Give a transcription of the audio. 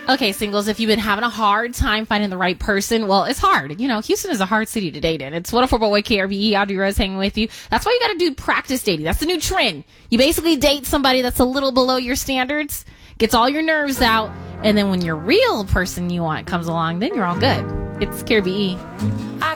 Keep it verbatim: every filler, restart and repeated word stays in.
Okay, singles, if you've been having a hard time finding the right person, well, it's hard. You know, Houston is a hard city to date in. It's one oh four point one K R B E, Audrey Rose hanging with you. That's why you got to do practice dating. That's the new trend. You basically date somebody that's a little below your standards, gets all your nerves out, and then when your real person you want comes along, then you're all good. It's K R B E.